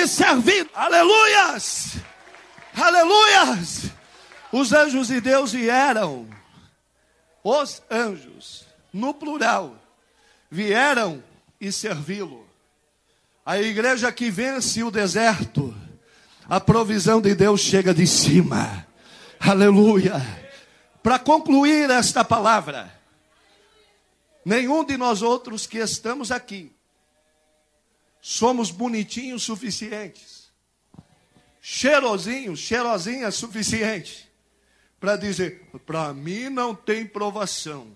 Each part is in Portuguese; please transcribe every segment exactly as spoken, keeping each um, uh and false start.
e servindo. Aleluias! Aleluias! Os anjos de Deus vieram. Os anjos, no plural, vieram e servi-lo. A igreja que vence o deserto, a provisão de Deus chega de cima. Aleluia! Para concluir esta palavra, nenhum de nós outros que estamos aqui somos bonitinhos suficientes, cheirosinhos, cheirosinhas suficientes para dizer, para mim não tem provação.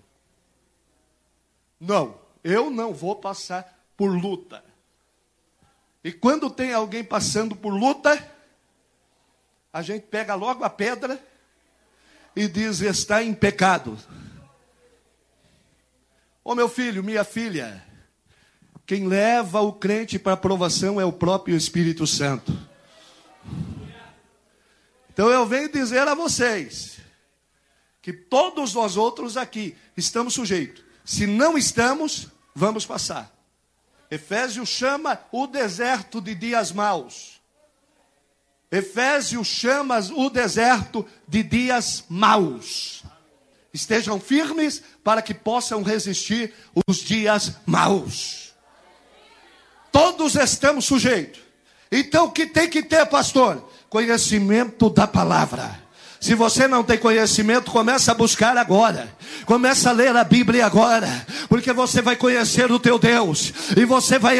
Não, eu não vou passar por luta. E quando tem alguém passando por luta, a gente pega logo a pedra e diz, está em pecado. Ô meu filho, minha filha, quem leva o crente para a provação é o próprio Espírito Santo. Então eu venho dizer a vocês, que todos nós outros aqui estamos sujeitos. Se não estamos, vamos passar. Efésios chama o deserto de dias maus. Efésios chama o deserto de dias maus. Estejam firmes para que possam resistir os dias maus. Todos estamos sujeitos. Então o que tem que ter, pastor? Conhecimento da palavra. Se você não tem conhecimento, começa a buscar agora. Começa a ler a Bíblia agora. Porque você vai conhecer o teu Deus. E você vai